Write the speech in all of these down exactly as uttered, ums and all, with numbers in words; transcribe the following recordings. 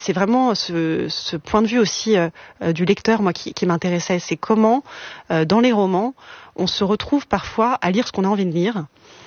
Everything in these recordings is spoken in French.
C'est vraiment ce, ce point de vue aussi euh, du lecteur, moi, qui, qui m'intéressait. C'est comment, euh, dans les romans, on se retrouve parfois à lire ce qu'on a envie de lire.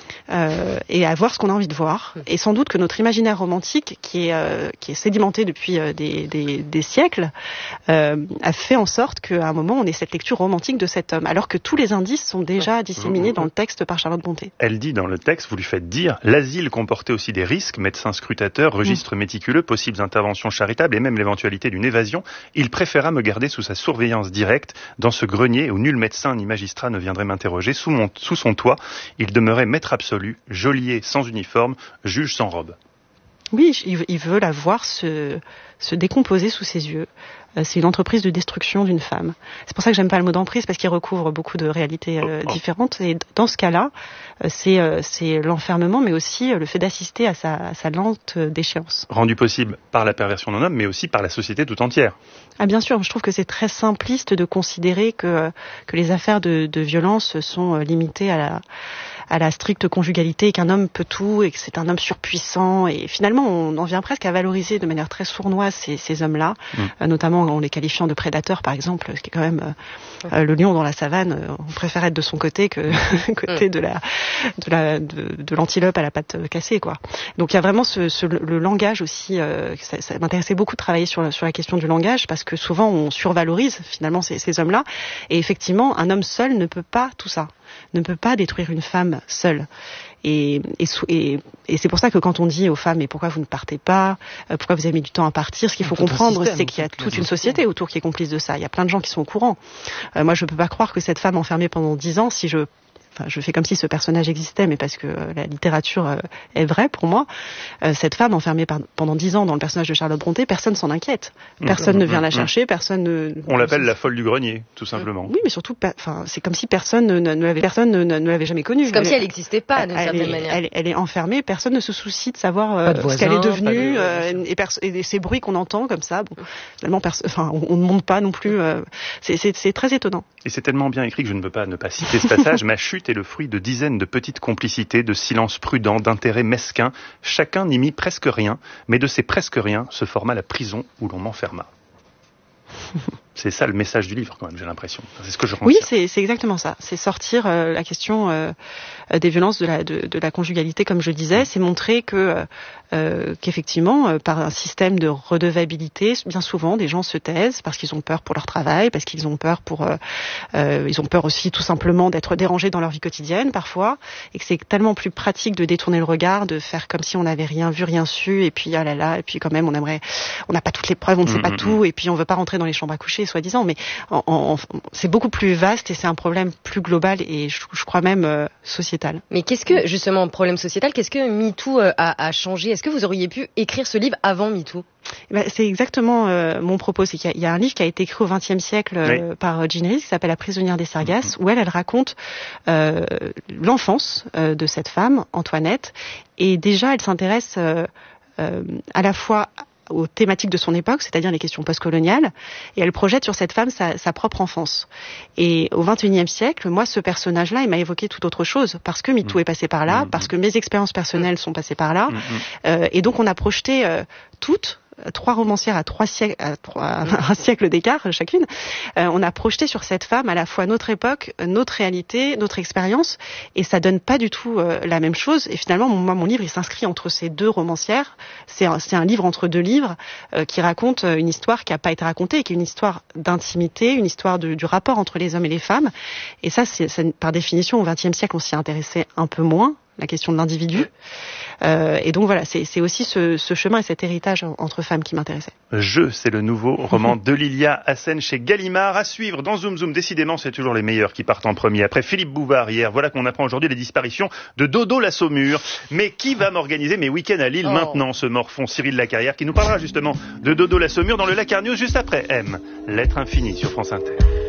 Euh, et à voir ce qu'on a envie de voir. Et sans doute que notre imaginaire romantique, qui est, euh, qui est sédimenté depuis euh, des, des, des siècles, euh, a fait en sorte qu'à un moment, on ait cette lecture romantique de cet homme, alors que tous les indices sont déjà disséminés dans le texte par Charlotte Brontë. Elle dit dans le texte, vous lui faites dire, l'asile comportait aussi des risques, médecins scrutateurs, registres mmh. méticuleux, possibles interventions charitables et même l'éventualité d'une évasion. Il préféra me garder sous sa surveillance directe dans ce grenier où nul médecin ni magistrat ne viendrait m'interroger. Sous, mon, sous son toit, il demeurait maître absolu, geôlier sans uniforme, juge sans robe. Oui, il veut la voir se, se décomposer sous ses yeux. C'est une entreprise de destruction d'une femme. C'est pour ça que j'aime pas le mot d'emprise, parce qu'il recouvre beaucoup de réalités euh, oh, oh. différentes. Et dans ce cas-là, c'est, euh, c'est l'enfermement, mais aussi le fait d'assister à sa, à sa lente déchéance. Rendu possible par la perversion d'un homme, mais aussi par la société tout entière. Ah bien sûr, je trouve que c'est très simpliste de considérer que, que les affaires de, de violence sont limitées à la, à la stricte conjugalité, et qu'un homme peut tout, et que c'est un homme surpuissant. Et finalement, on en vient presque à valoriser de manière très sournoise ces, ces hommes-là, mmh. euh, notamment en les qualifiant de prédateurs, par exemple, ce qui est quand même euh, le lion dans la savane. On préfère être de son côté que côté de la de la de, de l'antilope à la patte cassée, quoi. Donc il y a vraiment ce, ce le langage aussi. Euh, ça, ça m'intéressait beaucoup de travailler sur sur la question du langage, parce que souvent on survalorise finalement ces, ces hommes-là. Et effectivement, un homme seul ne peut pas tout ça, ne peut pas détruire une femme seule. Et, et, et, et c'est pour ça que quand on dit aux femmes, mais pourquoi vous ne partez pas, euh, pourquoi vous avez mis du temps à partir, ce qu'il faut comprendre, système, c'est qu'il y a toute une société autour qui est complice de ça. Il y a plein de gens qui sont au courant. Euh, moi, je ne peux pas croire que cette femme enfermée pendant dix ans, si je... Enfin, je fais comme si ce personnage existait, mais parce que euh, la littérature euh, est vraie pour moi. Euh, cette femme enfermée par, pendant dix ans dans le personnage de Charlotte Brontë, personne s'en inquiète. Personne mmh, ne vient mmh, la chercher, personne ne... On l'appelle la folle du grenier, tout simplement. Oui, mais surtout, enfin, c'est comme si personne ne, ne l'avait, personne ne, ne l'avait jamais connue. C'est comme elle, si elle n'existait pas, d'une certaine est, manière. Elle, elle est enfermée, personne ne se soucie de savoir euh, de voisins, ce qu'elle est devenue, de... euh, et, perso- et ces bruits qu'on entend comme ça. Bon, finalement, perso- enfin, on ne monte pas non plus. Euh, c'est, c'est, c'est très étonnant. Et c'est tellement bien écrit que je ne peux pas ne pas citer ce passage. Ma chute est le fruit de dizaines de petites complicités, de silences prudents, d'intérêts mesquins. Chacun n'y mit presque rien, mais de ces presque rien se forma la prison où l'on m'enferma. C'est ça le message du livre, quand même, j'ai l'impression. C'est ce que je retiens. Oui, c'est, c'est exactement ça. C'est sortir euh, la question euh, des violences de la, de, de la conjugalité, comme je disais. C'est montrer que euh, qu'effectivement, euh, par un système de redevabilité, bien souvent, des gens se taisent parce qu'ils ont peur pour leur travail, parce qu'ils ont peur pour, euh, euh, ils ont peur aussi tout simplement d'être dérangés dans leur vie quotidienne, parfois, et que c'est tellement plus pratique de détourner le regard, de faire comme si on n'avait rien vu, rien su, et puis ah là là, et puis quand même, on aimerait, on n'a pas toutes les preuves, on ne sait mmh, pas mmh. tout, et puis on veut pas rentrer dans les chambres à coucher, soi-disant, mais en, en, c'est beaucoup plus vaste et c'est un problème plus global et je, je crois même euh, sociétal. Mais qu'est-ce que, justement, problème sociétal, qu'est-ce que MeToo euh, a, a changé ? Est-ce que vous auriez pu écrire ce livre avant MeToo ? Ben, c'est exactement euh, mon propos, c'est qu'il y a, il y a un livre qui a été écrit au vingtième siècle euh, oui. par Jean Rhys qui s'appelle La prisonnière des Sargasses, mmh. où elle, elle raconte euh, l'enfance euh, de cette femme, Antoinette, et déjà elle s'intéresse euh, euh, à la fois aux thématiques de son époque, c'est-à-dire les questions postcoloniales, et elle projette sur cette femme sa, sa propre enfance. Et au vingt et unième siècle, moi, ce personnage-là, il m'a évoqué tout autre chose, parce que MeToo mmh. est passé par là, mmh. parce que mes expériences personnelles mmh. sont passées par là, mmh. euh, et donc on a projeté euh, toutes, trois romancières à trois siècles, à trois, un siècle d'écart chacune, euh, on a projeté sur cette femme à la fois notre époque, notre réalité, notre expérience, et ça donne pas du tout euh, la même chose. Et finalement, mon, moi, mon livre, il s'inscrit entre ces deux romancières. C'est un, c'est un livre entre deux livres euh, qui raconte une histoire qui a pas été racontée, qui est une histoire d'intimité, une histoire de, du rapport entre les hommes et les femmes. Et ça, c'est, c'est par définition, au vingtième siècle, on s'y intéressait un peu moins. La question de l'individu. Euh, et donc voilà, c'est, c'est aussi ce, ce chemin et cet héritage entre femmes qui m'intéressait. Je, c'est le nouveau roman de Lilia Hassen chez Gallimard. À suivre dans Zoom Zoom. Décidément, c'est toujours les meilleurs qui partent en premier. Après Philippe Bouvard hier, voilà qu'on apprend aujourd'hui les disparitions de Dodo la Saumure. Mais qui va m'organiser mes week-ends à Lille oh. maintenant, ce morfon Cyril Lacarrière, qui nous parlera justement de Dodo la Saumure dans le Lacar News juste après M. Lettre infinie sur France Inter.